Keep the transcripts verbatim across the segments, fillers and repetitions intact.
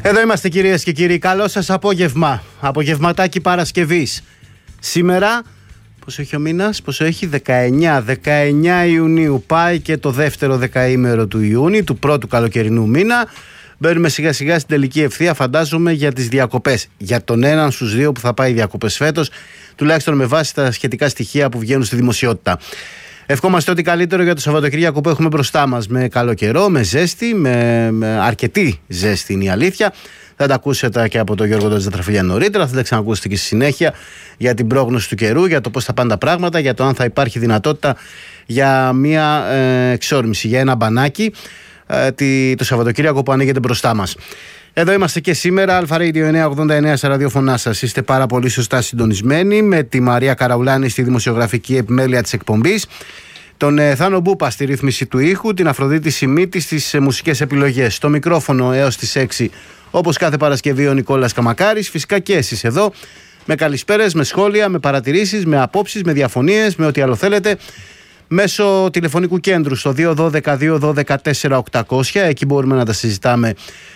Εδώ είμαστε κυρίες και κύριοι, καλό σας απόγευμα, απογευματάκι Παρασκευής. Σήμερα, πόσο έχει ο μήνας, πόσο έχει, δεκαεννιά, δεκαεννιά Ιουνίου, πάει και το δεύτερο δεκαήμερο του Ιούνιου, του πρώτου καλοκαιρινού μήνα. Μπαίνουμε σιγά σιγά στην τελική ευθεία, φαντάζομαι, για τις διακοπές. Για τον έναν στους δύο που θα πάει διακοπές φέτος, τουλάχιστον με βάση τα σχετικά στοιχεία που βγαίνουν στη δημοσιότητα. Ευχόμαστε ό,τι καλύτερο για το Σαββατοκύριακο που έχουμε μπροστά μας, με καλό καιρό, με ζέστη, με, με αρκετή ζέστη είναι η αλήθεια. Θα τα ακούσετε και από τον Γιώργο Τζατραφίλια νωρίτερα, θα τα ξανακούσετε και στη συνέχεια για την πρόγνωση του καιρού, για το πώς θα πάνε τα πράγματα, για το αν θα υπάρχει δυνατότητα για μια ε, εξόρμηση, για ένα μπανάκι ε, τη, το Σαββατοκύριακο που ανοίγεται μπροστά μας. Εδώ είμαστε και σήμερα, Αλφα Radio εννιακόσια ογδόντα εννέα στα ραδιοφωνά σας. Είστε πάρα πολύ σωστά συντονισμένοι με τη Μαρία Καραουλάνη στη δημοσιογραφική επιμέλεια της εκπομπής, τον ε, Θάνο Μπούπα στη ρύθμιση του ήχου, την Αφροδίτη Σιμίτη στις ε, μουσικές επιλογές. Στο μικρόφωνο έως τις έξι, όπως κάθε Παρασκευή, ο Νικόλας Καμακάρης. Φυσικά και εσείς εδώ, με καλησπέρες, με σχόλια, με παρατηρήσεις, με απόψεις, με διαφωνίες, με ό,τι άλλο θέλετε, μέσω τηλεφωνικού κέντρου στο δύο ένα δύο δύο ένα δύο τέσσερα οκτακόσια. Εκεί μπορούμε να τα συζητάμε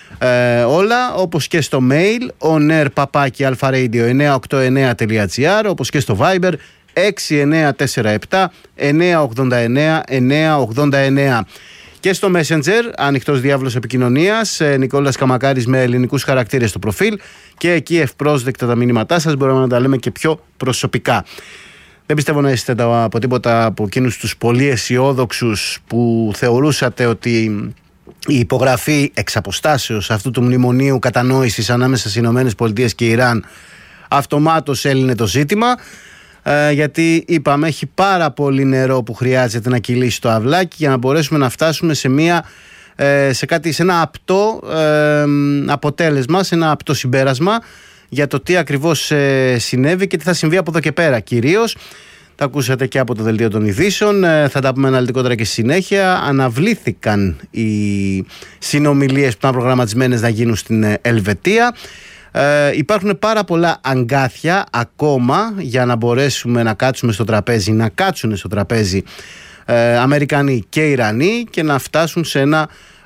ε, όλα, όπως και στο mail onair παπάκι alfaradio εννιακόσια ογδόντα εννέα τελεία gr, όπως και στο Viber έξι εννέα τέσσερα επτά εννιακόσια ογδόντα εννέα εννιακόσια ογδόντα εννέα. Και στο Messenger, ανοιχτός διάβλος επικοινωνίας, Νικόλας Καμακάρης με ελληνικούς χαρακτήρες στο προφίλ, και εκεί ευπρόσδεκτα τα μηνύματά σας, μπορούμε να τα λέμε και πιο προσωπικά. Δεν πιστεύω να είστε από τίποτα από εκείνους τους πολύ αισιόδοξους που θεωρούσατε ότι η υπογραφή εξ αποστάσεως αυτού του μνημονίου κατανόησης ανάμεσα στις Ηνωμένες Πολιτείες και Ιράν αυτομάτως έλυνε το ζήτημα. Ε, γιατί είπαμε, έχει πάρα πολύ νερό που χρειάζεται να κυλήσει το αυλάκι για να μπορέσουμε να φτάσουμε σε, μια, ε, σε, κάτι, σε ένα απτό ε, αποτέλεσμα, σε ένα απτό συμπέρασμα για το τι ακριβώς ε, συνέβη και τι θα συμβεί από εδώ και πέρα κυρίως. Τα ακούσατε και από το Δελτίο των Ειδήσεων, ε, θα τα πούμε αναλυτικότερα και στη συνέχεια. Αναβλήθηκαν οι συνομιλίες που ήταν προγραμματισμένες να γίνουν στην Ελβετία. Ε, υπάρχουν πάρα πολλά αγκάθια ακόμα για να μπορέσουμε να κάτσουμε στο τραπέζι, να κάτσουν στο τραπέζι ε, Αμερικανοί και Ιρανοί και να φτάσουν σε ένα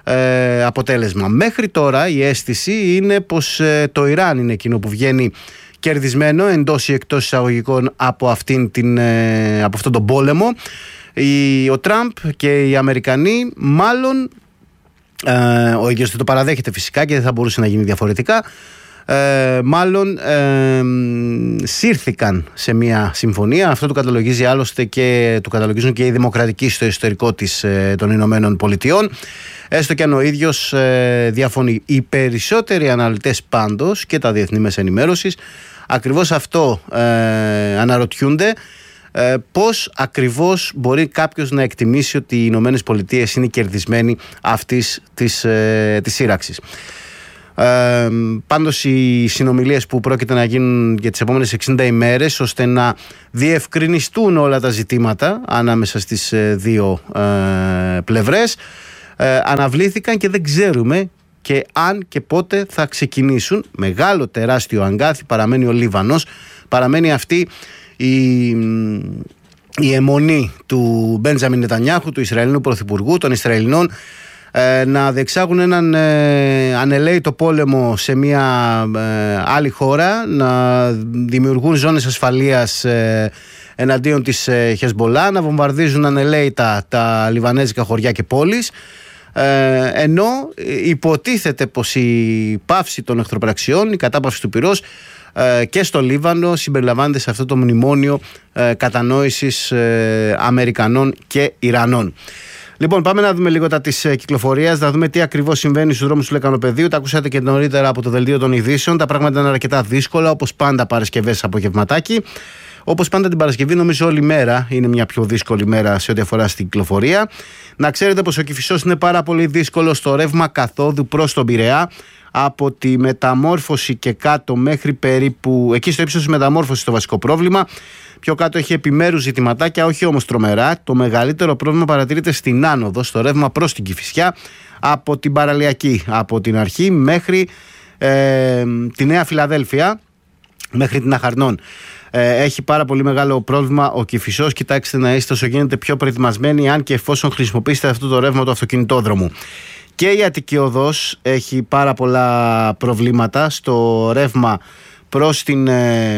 ε, αποτέλεσμα. Μέχρι τώρα η αίσθηση είναι πως ε, το Ιράν είναι εκείνο που βγαίνει κερδισμένο εντός ή εκτός εισαγωγικών από, αυτήν την, ε, από αυτόν τον πόλεμο. Η, ο Τραμπ και οι Αμερικανοί μάλλον, ε, ο ίδιος δεν το παραδέχεται φυσικά και δεν θα μπορούσε να γίνει διαφορετικά, Ε, μάλλον ε, σύρθηκαν σε μια συμφωνία. Αυτό το καταλογίζει άλλωστε και το καταλογίζουν και οι δημοκρατικοί στο ιστορικό της, ε, των Ηνωμένων Πολιτειών, έστω και αν ο ίδιος ε, διαφωνεί. Οι περισσότεροι αναλυτές πάντως και τα διεθνή μέσα ενημέρωσης ακριβώς αυτό ε, αναρωτιούνται, ε, πώς ακριβώς μπορεί κάποιος να εκτιμήσει ότι οι Ηνωμένες Πολιτείες είναι κερδισμένοι αυτής της, ε, της σύραξης. Ε, πάντως οι συνομιλίες που πρόκειται να γίνουν για τις επόμενες εξήντα ημέρες ώστε να διευκρινιστούν όλα τα ζητήματα ανάμεσα στις ε, δύο ε, πλευρές ε, αναβλήθηκαν και δεν ξέρουμε και αν και πότε θα ξεκινήσουν. Μεγάλο τεράστιο αγκάθι παραμένει ο Λίβανος, παραμένει αυτή η, η αιμονή του Μπέντζαμιν Νετανιάχου, του Ισραηλινού Πρωθυπουργού, των Ισραηλινών, να διεξάγουν έναν ε, ανελαίητο πόλεμο σε μια ε, άλλη χώρα, να δημιουργούν ζώνες ασφαλείας ε, εναντίον της ε, Χεσμπολά, να βομβαρδίζουν ανελαίητα τα λιβανέζικα χωριά και πόλεις, ε, ενώ υποτίθεται πως η πάυση των εχθροπραξιών, η κατάπαυση του πυρός ε, και στο Λίβανο συμπεριλαμβάνεται σε αυτό το μνημόνιο ε, κατανόησης ε, Αμερικανών και Ιρανών. Λοιπόν, πάμε να δούμε λίγο τα της ε, κυκλοφορίας, να δούμε τι ακριβώς συμβαίνει στους δρόμους του Λεκανοπεδίου. Τα ακούσατε και νωρίτερα από το Δελτίο των Ειδήσεων. Τα πράγματα είναι αρκετά δύσκολα, όπως πάντα Παρασκευές απογευματάκι. Όπως πάντα την Παρασκευή, νομίζω όλη μέρα είναι μια πιο δύσκολη μέρα σε ό,τι αφορά στην κυκλοφορία. Να ξέρετε πως ο Κηφισός είναι πάρα πολύ δύσκολο στο ρεύμα καθόδου προς τον Πειραιά. Από τη Μεταμόρφωση και κάτω μέχρι περίπου εκεί στο ύψος της Μεταμόρφωσης το βασικό πρόβλημα. Πιο κάτω έχει επιμέρους ζητηματάκια, όχι όμως τρομερά. Το μεγαλύτερο πρόβλημα παρατηρείται στην άνοδο, στο ρεύμα προς την Κηφισιά, από την Παραλιακή, από την αρχή μέχρι ε, τη Νέα Φιλαδέλφια, μέχρι την Αχαρνών. Ε, έχει πάρα πολύ μεγάλο πρόβλημα ο Κηφισός. Κοιτάξτε να είστε όσο γίνεται πιο προετοιμασμένοι, αν και εφόσον χρησιμοποιήσετε αυτό το ρεύμα του αυτοκινητόδρομου. Και η Αττική Οδός έχει πάρα πολλά προβλήματα στο ρεύμα προς την, ε,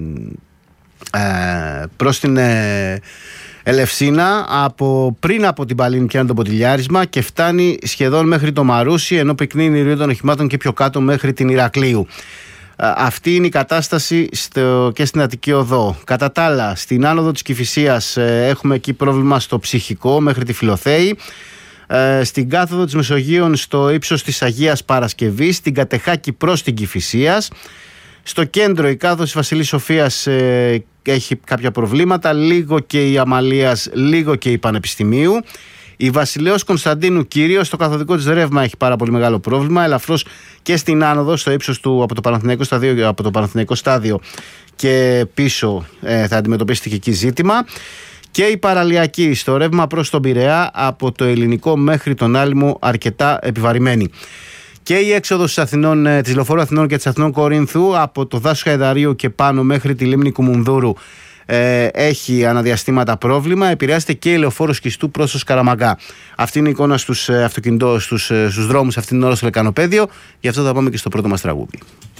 ε, προς την ε, Ελευσίνα, από, πριν από την Παλίνη πιάνει το ποτηλιάρισμα και φτάνει σχεδόν μέχρι το Μαρούσι, ενώ πυκνύνει η ροή των οχημάτων και πιο κάτω μέχρι την Ηρακλείου. Αυτή είναι η κατάσταση στο, και στην Αττική Οδό. Κατά τα άλλα, στην άνοδο της Κηφισίας ε, έχουμε εκεί πρόβλημα στο Ψυχικό μέχρι τη Φιλοθέη. Ε, στην κάθοδο της Μεσογείων στο ύψος της Αγίας Παρασκευής, στην Κατεχάκη προς την Κηφισίας. Στο κέντρο η κάθοδος της Βασιλής Σοφίας ε, έχει κάποια προβλήματα, λίγο και η Αμαλίας, λίγο και η Πανεπιστημίου. Η Βασιλέως Κωνσταντίνου κυρίως στο καθοδικό της ρεύμα έχει πάρα πολύ μεγάλο πρόβλημα, ελαφρώς και στην άνοδο στο ύψος του από το Παναθηναϊκό στάδιο, από το Παναθηναϊκό στάδιο και πίσω ε, θα αντιμετωπίσετε και εκεί ζήτημα. Και η παραλιακή στο ρεύμα προς τον Πειραιά από το Ελληνικό μέχρι τον Άλυμο αρκετά επιβαρημένη. Και η έξοδος της, Αθηνών, της Λεωφόρου Αθηνών και της Αθηνών Κορίνθου από το Δάσος Χαϊδαρίου και πάνω μέχρι τη λίμνη Κουμουνδούρου ε, έχει αναδιαστήματα πρόβλημα. Επηρεάζεται και η Λεωφόρος Κιστού προς το Σκαραμαγκά. Αυτή είναι η εικόνα στους, αυτοκινητό, στους, στους δρόμους αυτήν την ώρα στο Λεκανοπέδιο. Γι' αυτό θα πάμε και στο πρώτο μας τραγούδι.